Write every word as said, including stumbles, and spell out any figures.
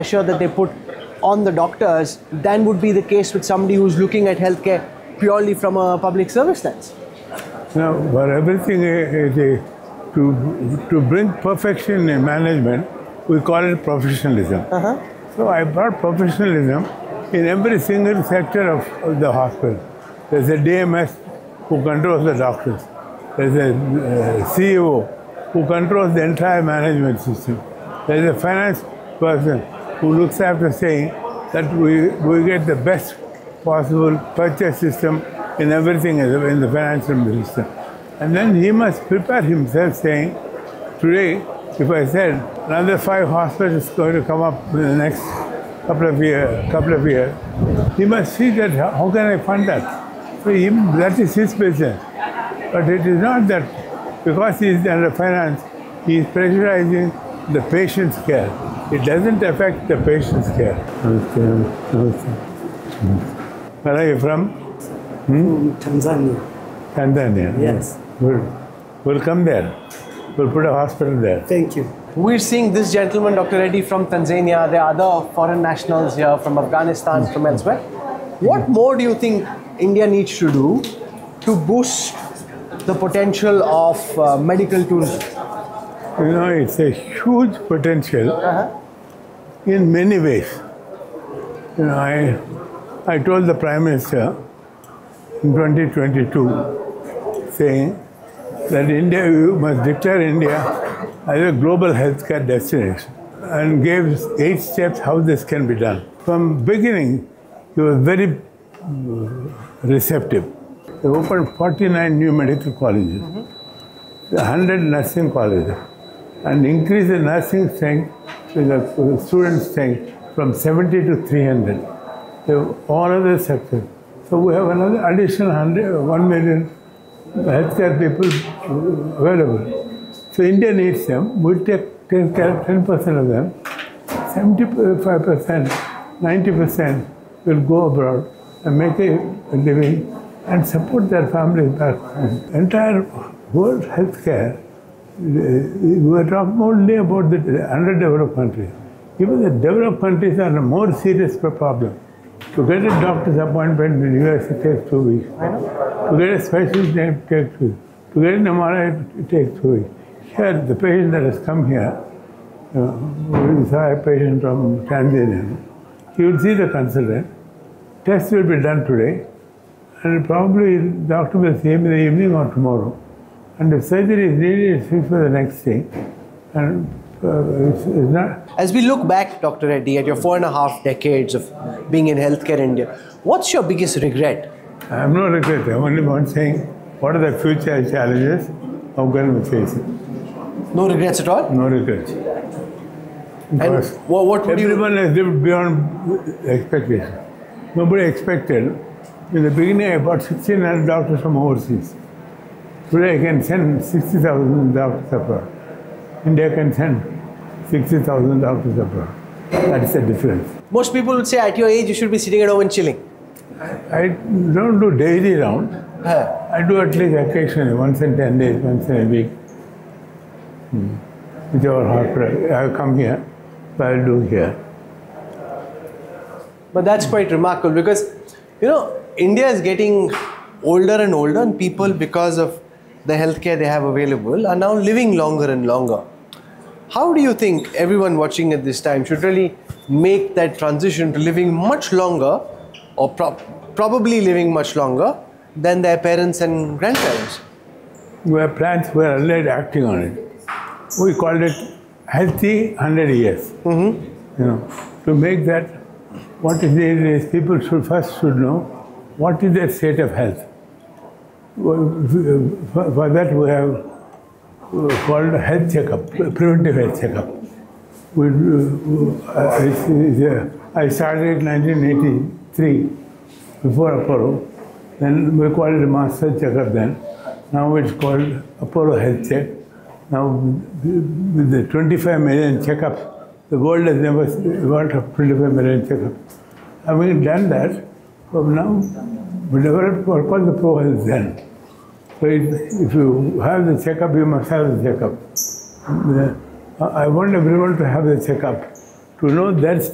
pressure that they put on the doctors than would be the case with somebody who's looking at healthcare purely from a public service lens. Now, for everything is a, to, to bring perfection in management, we call it professionalism. Uh-huh. So I brought professionalism in every single sector of, of the hospital. There's a D M S who controls the doctors. There's a uh, C E O who controls the entire management system. There's a finance person who looks after saying that we, we get the best possible purchase system in everything in the financial system. And then he must prepare himself saying, today, if I said another five hospitals going to come up in the next couple of years, couple of years, he must see that how can I fund that? So he, that is his business. But it is not that because he is under finance, he is pressurizing the patient's care. It doesn't affect the patient's care. Where are you from? Hmm? Tanzania. Tanzania. Yes. We'll, we'll come there. We'll put a hospital there. Thank you. We're seeing this gentleman, Doctor Reddy, from Tanzania. There are other foreign nationals here from Afghanistan, from elsewhere. What more do you think India needs to do to boost the potential of uh, medical tourism? You know, it's a huge potential Uh-huh. in many ways. You know, I, I told the Prime Minister in twenty twenty-two, saying that India, you must declare India as a global healthcare destination, and gave eight steps how this can be done. From beginning, he was very receptive. They opened forty-nine new medical colleges, mm-hmm. one hundred nursing colleges, and increased the nursing strength, the student strength, from seventy to three hundred. All other sectors. So we have another additional one million healthcare people available. So India needs them. We'll take, take care of ten percent of them. seventy-five percent, ninety percent will go abroad and make a living and support their families back home. Entire world healthcare, we are talking only about the underdeveloped countries. Even the developed countries are a more serious problem. To get a doctor's appointment in the U S, it takes two weeks. To get a specialist, it takes two weeks. To get an M R I, it takes two weeks. Here, the patient that has come here, uh, we saw a patient from Tanzania. He will see the consultant. Tests will be done today, and probably the doctor will see him in the evening or tomorrow. And if surgery is needed, it's fixed for the next day. And uh, it's, it's not. As we look back, Doctor Reddy, at your four and a half decades of being in healthcare in India, what's your biggest regret? I have no regret. I'm only one saying, what are the future challenges? How can we face it? No regrets at all? No regrets. Because and what, what would everyone you... has lived beyond expectation. Nobody expected. In the beginning, I brought sixteen hundred doctors from overseas. Today, I can send sixty thousand doctors abroad. India can send sixty thousand doctors abroad. That's the difference. Most people would say at your age, you should be sitting at home and chilling. I don't do daily round. Huh. I do at least occasionally, once in ten days, once in a week. Hmm. With our hospital. I have come here, so I'll do here. But that's quite remarkable because, you know, India is getting older and older, and people, because of the healthcare they have available, are now living longer and longer. How do you think everyone watching at this time should really make that transition to living much longer, or pro probably living much longer, than their parents and grandparents? We have plans, we are already acting on it. We called it Healthy one hundred years. Mm-hmm. You know, to make that, what is it is people should first should know what is their state of health. For that we have called health checkup, preventive health checkup. We, uh, I started in nineteen eighty-three, before Apollo. Then we called it a master checkup then. Now it's called Apollo Health Check. Now with the twenty-five million checkups, the world has never got a twenty-five million checkups. Having done that, so now we developed what called the Pro Health Zen. So if you have the checkup, you must have the checkup. I want everyone to have the checkup, to know their